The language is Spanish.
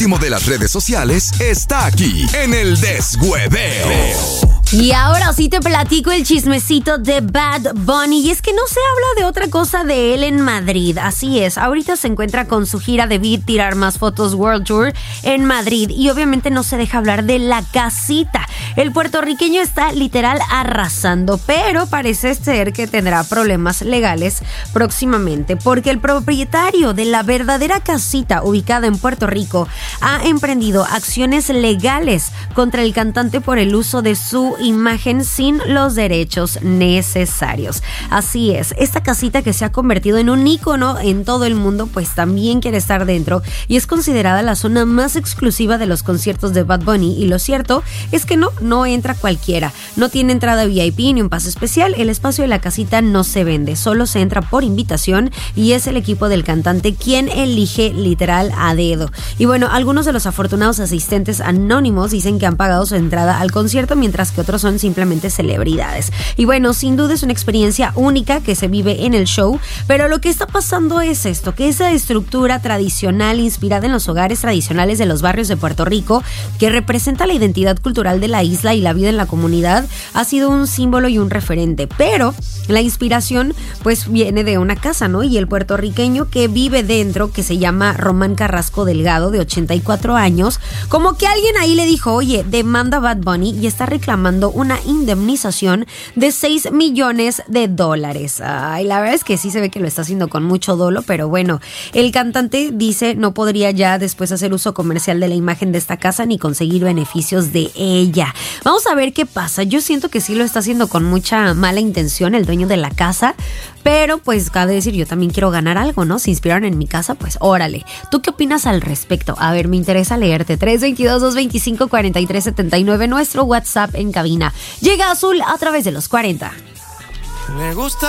último de las redes sociales está aquí en el Deshueveo. Y ahora sí te platico el chismecito de Bad Bunny. Y es que no se habla de otra cosa de él en Madrid. Así es, ahorita se encuentra con su gira de Beat Tirar Más Fotos World Tour en Madrid. Y obviamente no se deja hablar de la casita. El puertorriqueño está literal arrasando, pero parece ser que tendrá problemas legales próximamente, porque el propietario de la verdadera casita ubicada en Puerto Rico ha emprendido acciones legales contra el cantante por el uso de su imagen sin los derechos necesarios. Así es, esta casita que se ha convertido en un ícono en todo el mundo, pues también quiere estar dentro y es considerada la zona más exclusiva de los conciertos de Bad Bunny. Y lo cierto es que no entra cualquiera, no tiene entrada VIP ni un pase especial. El espacio de la casita no se vende, solo se entra por invitación y es el equipo del cantante quien elige literal a dedo. Y bueno, algunos de los afortunados asistentes anónimos dicen que han pagado su entrada al concierto, mientras que otros son simplemente celebridades. Y bueno, sin duda es una experiencia única que se vive en el show, pero lo que está pasando es esto, que esa estructura tradicional inspirada en los hogares tradicionales de los barrios de Puerto Rico, que representa la identidad cultural de la isla y la vida en la comunidad, ha sido un símbolo y un referente, pero la inspiración pues viene de una casa, ¿no? Y el puertorriqueño que vive dentro, que se llama Román Carrasco Delgado, de 84 años, como que alguien ahí le dijo, oye, demanda a Bad Bunny y está reclamando una indemnización de $6 millones. Ay, la verdad es que sí se ve que lo está haciendo con mucho dolo, pero bueno, el cantante dice no podría ya después hacer uso comercial de la imagen de esta casa ni conseguir beneficios de ella. Vamos a ver qué pasa. Yo siento que sí lo está haciendo con mucha mala intención el dueño de la casa, pero pues cabe decir, yo también quiero ganar algo, ¿no? Se inspiraron en mi casa, pues órale. ¿Tú qué opinas al respecto? A ver, me interesa leerte. 322-225-4379, nuestro WhatsApp en cabina. Llega Azul a través de los 40. Me gusta